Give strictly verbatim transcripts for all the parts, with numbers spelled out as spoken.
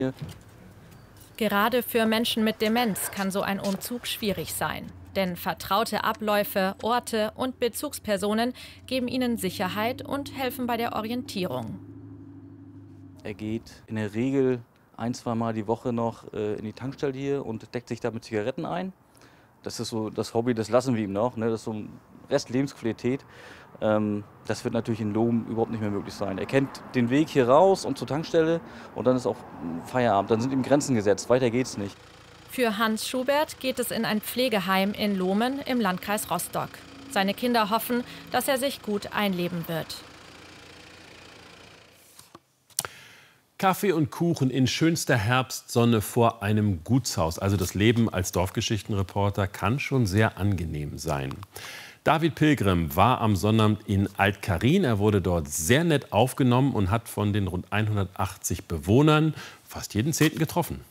Gerade für Menschen mit Demenz kann so ein Umzug schwierig sein. Denn vertraute Abläufe, Orte und Bezugspersonen geben ihnen Sicherheit und helfen bei der Orientierung. Er geht in der Regel ein, zwei Mal die Woche noch äh, in die Tankstelle hier und deckt sich da mit Zigaretten ein. Das ist so das Hobby, das lassen wir ihm noch. Ne? Das ist so ein Rest Lebensqualität. Ähm, das wird natürlich in Lohm überhaupt nicht mehr möglich sein. Er kennt den Weg hier raus und zur Tankstelle und dann ist auch Feierabend. Dann sind ihm Grenzen gesetzt. Weiter geht's nicht. Für Hans Schubert geht es in ein Pflegeheim in Lohmen im Landkreis Rostock. Seine Kinder hoffen, dass er sich gut einleben wird. Kaffee und Kuchen in schönster Herbstsonne vor einem Gutshaus. Also das Leben als Dorfgeschichtenreporter kann schon sehr angenehm sein. David Pilgrim war am Sonnabend in Alt-Karin. Er wurde dort sehr nett aufgenommen und hat von den rund hundertachtzig Bewohnern fast jeden Zehnten getroffen.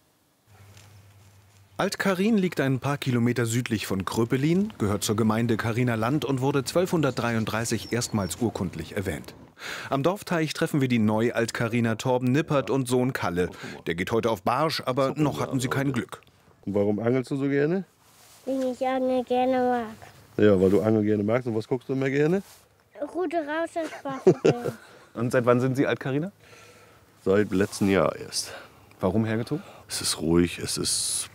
Alt-Karin liegt ein paar Kilometer südlich von Kröpelin, gehört zur Gemeinde Kariner Land und wurde zwölfhundertdreiunddreißig erstmals urkundlich erwähnt. Am Dorfteich treffen wir die Neu-Alt-Kariner Torben Nippert und Sohn Kalle. Der geht heute auf Barsch, aber noch hatten sie kein Glück. Und warum angelst du so gerne? Weil ich Angeln gerne mag. Ja, weil du Angeln gerne magst. Und was guckst du immer gerne? Rute raus und Spaß. Und seit wann sind Sie Alt-Kariner? Seit letztem Jahr erst. Warum hergezogen? Es ist ruhig, es ist...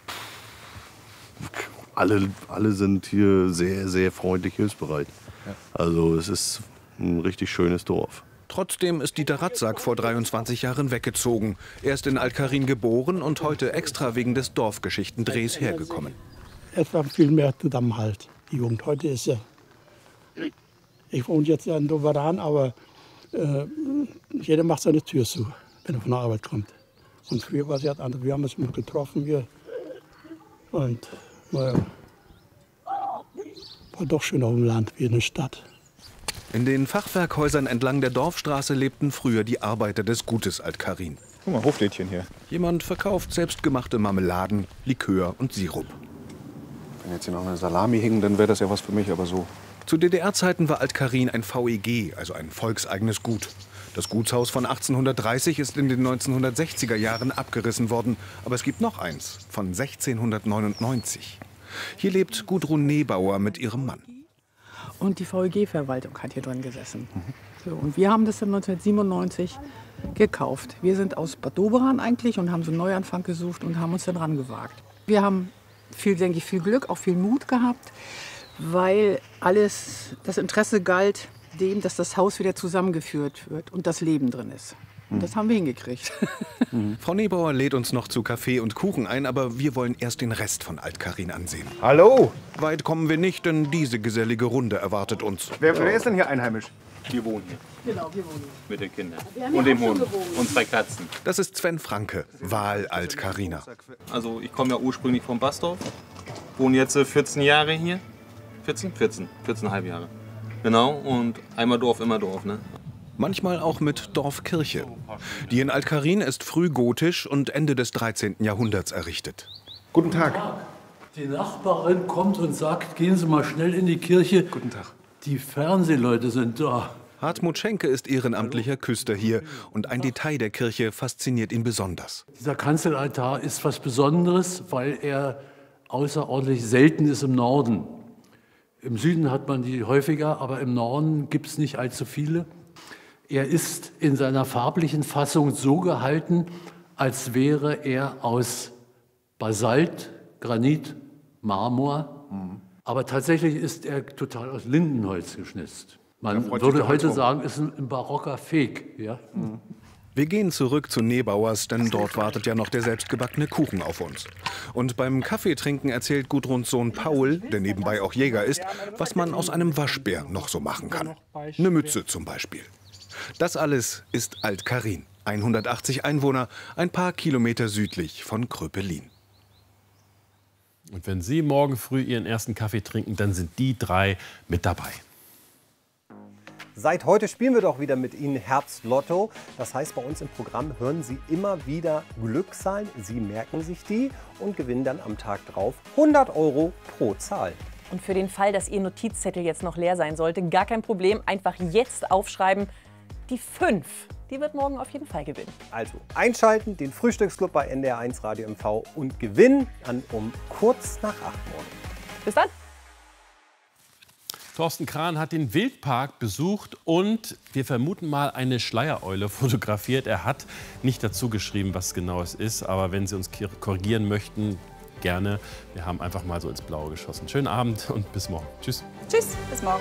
Alle, alle sind hier sehr, sehr freundlich, hilfsbereit. Ja. Also es ist ein richtig schönes Dorf. Trotzdem ist Dieter Ratzak vor dreiundzwanzig Jahren weggezogen. Er ist in Alt-Karin geboren und heute extra wegen des Dorfgeschichtendrehs hergekommen. Es war viel mehr Zusammenhalt. Die Jugend heute ist ja... Ich wohne jetzt ja in Doveran, aber äh, jeder macht seine Tür zu, wenn er von der Arbeit kommt. Und früher war es ja anders. Wir haben uns mal getroffen, wir... Und naja, war doch schön auf dem Land wie in der Stadt. In den Fachwerkhäusern entlang der Dorfstraße lebten früher die Arbeiter des Gutes Alt-Karin. Guck mal, Hoflädchen hier. Jemand verkauft selbstgemachte Marmeladen, Likör und Sirup. Wenn jetzt hier noch eine Salami hing, dann wäre das ja was für mich, aber so. Zu D D R-Zeiten war Alt-Karin ein V E G, also ein volkseigenes Gut. Das Gutshaus von achtzehnhundertdreißig ist in den neunzehnhundertsechziger Jahren abgerissen worden. Aber es gibt noch eins, von sechzehnhundertneunundneunzig. Hier lebt Gudrun Nebauer mit ihrem Mann. Und die V E G-Verwaltung hat hier drin gesessen. Mhm. So, und wir haben das dann neunzehnhundertsiebenundneunzig gekauft. Wir sind aus Bad Doberan eigentlich und haben so einen Neuanfang gesucht und haben uns dann ran gewagt. Wir haben viel, denke ich, viel Glück, auch viel Mut gehabt, weil alles, das Interesse galt dem, dass das Haus wieder zusammengeführt wird und das Leben drin ist. Und das haben wir hingekriegt. Mhm. Frau Nebauer lädt uns noch zu Kaffee und Kuchen ein, aber wir wollen erst den Rest von Alt-Karin ansehen. Hallo! Weit kommen wir nicht, denn diese gesellige Runde erwartet uns. Wer, wer ist denn hier einheimisch? Wir wohnen hier. Genau, wir wohnen hier. Mit den Kindern. Und dem Hund. Und zwei Katzen. Das ist Sven Franke, Wahl-Alt-Kariner. Also ich komme ja ursprünglich vom Bastorf. Wohne jetzt vierzehn Jahre hier. vierzehn? vierzehn. vierzehn Jahre. Genau, und einmal Dorf, immer Dorf, ne? Manchmal auch mit Dorfkirche. Die in Alt-Karin ist frühgotisch und Ende des dreizehnten Jahrhunderts errichtet. Guten Tag. Die Nachbarin kommt und sagt, gehen Sie mal schnell in die Kirche. Guten Tag. Die Fernsehleute sind da. Hartmut Schenke ist ehrenamtlicher Küster hier. Und ein Detail der Kirche fasziniert ihn besonders. Dieser Kanzelaltar ist was Besonderes, weil er außerordentlich selten ist im Norden. Im Süden hat man die häufiger, aber im Norden gibt es nicht allzu viele. Er ist in seiner farblichen Fassung so gehalten, als wäre er aus Basalt, Granit, Marmor. Mhm. Aber tatsächlich ist er total aus Lindenholz geschnitzt. Man würde heute sagen, es ist ein barocker Feg. Ja? Mhm. Wir gehen zurück zu Nebauers, denn dort wartet ja noch der selbstgebackene Kuchen auf uns. Und beim Kaffeetrinken erzählt Gudruns Sohn Paul, der nebenbei auch Jäger ist, was man aus einem Waschbär noch so machen kann. Eine Mütze zum Beispiel. Das alles ist Alt-Karin, hundertachtzig Einwohner, ein paar Kilometer südlich von Kröpelin. Und wenn Sie morgen früh Ihren ersten Kaffee trinken, dann sind die drei mit dabei. Seit heute spielen wir doch wieder mit Ihnen Herbstlotto. Das heißt, bei uns im Programm hören Sie immer wieder Glückszahlen. Sie merken sich die und gewinnen dann am Tag drauf hundert Euro pro Zahl. Und für den Fall, dass Ihr Notizzettel jetzt noch leer sein sollte, gar kein Problem. Einfach jetzt aufschreiben Die fünf, die wird morgen auf jeden Fall gewinnen. Also einschalten, den Frühstücksclub bei N D R eins Radio M V und gewinnen dann um kurz nach acht morgen. Bis dann. Thorsten Kran hat den Wildpark besucht und wir vermuten mal eine Schleiereule fotografiert. Er hat nicht dazu geschrieben, was genau es ist, aber wenn Sie uns korrigieren möchten, gerne. Wir haben einfach mal so ins Blaue geschossen. Schönen Abend und bis morgen. Tschüss. Tschüss, bis morgen.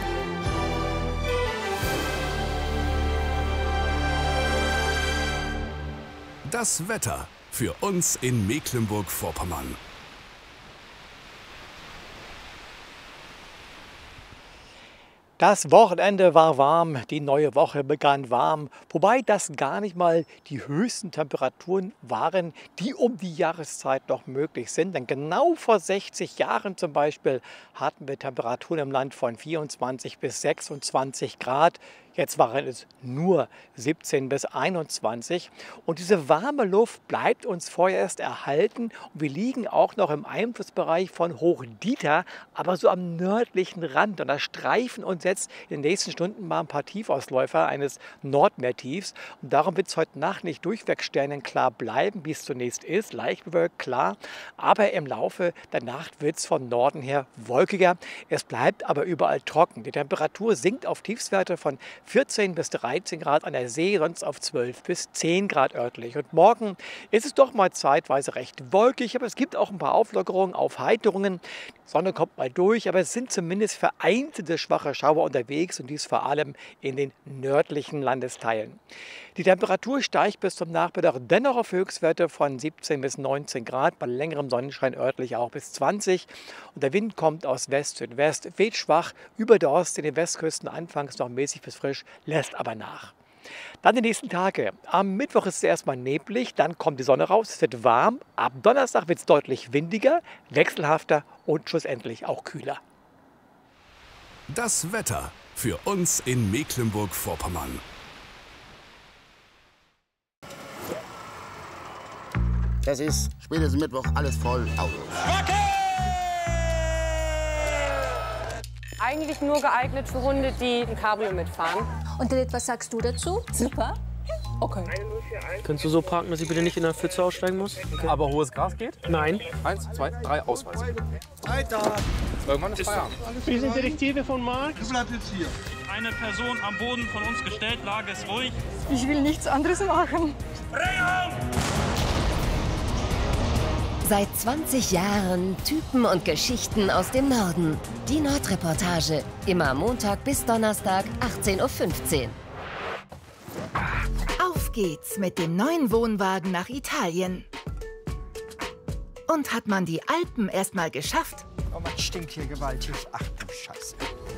Das Wetter für uns in Mecklenburg-Vorpommern. Das Wochenende war warm, die neue Woche begann warm, wobei das gar nicht mal die höchsten Temperaturen waren, die um die Jahreszeit noch möglich sind. Denn genau vor sechzig Jahren zum Beispiel hatten wir Temperaturen im Land von vierundzwanzig bis sechsundzwanzig Grad. Jetzt waren es nur siebzehn bis einundzwanzig. Und diese warme Luft bleibt uns vorerst erhalten. Und wir liegen auch noch im Einflussbereich von Hochdieter, aber so am nördlichen Rand. Und da streifen uns jetzt in den nächsten Stunden mal ein paar Tiefausläufer eines Nordmeertiefs. Und darum wird es heute Nacht nicht durchweg sternenklar bleiben, wie es zunächst ist. Leicht bewölkt, klar. Aber im Laufe der Nacht wird es von Norden her wolkiger. Es bleibt aber überall trocken. Die Temperatur sinkt auf Tiefstwerte von vierzehn bis dreizehn Grad an der See, sonst auf zwölf bis zehn Grad örtlich. Und morgen ist es doch mal zeitweise recht wolkig, aber es gibt auch ein paar Auflockerungen, Aufheiterungen. Die Sonne kommt mal durch, aber es sind zumindest vereinzelte schwache Schauer unterwegs und dies vor allem in den nördlichen Landesteilen. Die Temperatur steigt bis zum Nachmittag dennoch auf Höchstwerte von siebzehn bis neunzehn Grad, bei längerem Sonnenschein örtlich auch bis zwanzig. Und der Wind kommt aus West-Südwest, weht schwach über der Ostsee, den Westküsten anfangs noch mäßig bis frisch, lässt aber nach. Dann die nächsten Tage. Am Mittwoch ist es erstmal neblig, dann kommt die Sonne raus, es wird warm. Ab Donnerstag wird es deutlich windiger, wechselhafter und schlussendlich auch kühler. Das Wetter für uns in Mecklenburg-Vorpommern. Das ist spätestens Mittwoch alles voll Autos. Eigentlich nur geeignet für Hunde, die ein Cabrio mitfahren. Und Lilith, was sagst du dazu? Super. Okay. Kannst du so parken, dass ich bitte nicht in der Pfütze aussteigen muss? Okay. Aber hohes Gras geht? Nein. Eins, zwei, drei, Ausweis. Weiter. Irgendwann ist Feierabend. Wir sind Detektive von Marc. Du bleibst jetzt hier. Eine Person am Boden von uns gestellt, Lage ist ruhig. Ich will nichts anderes machen. Seit zwanzig Jahren Typen und Geschichten aus dem Norden. Die Nordreportage. Immer Montag bis Donnerstag, achtzehn Uhr fünfzehn. Auf geht's mit dem neuen Wohnwagen nach Italien. Und hat man die Alpen erst mal geschafft? Oh, man stinkt hier gewaltig. Ach du Scheiße.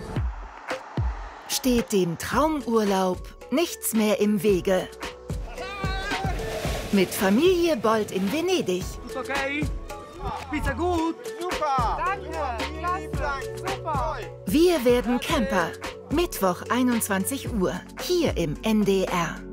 Steht dem Traumurlaub nichts mehr im Wege. Mit Familie Bold in Venedig. Ist okay? Pizza gut? Super! Danke! Klasse! Super! Wir werden Camper. Mittwoch einundzwanzig Uhr. Hier im N D R.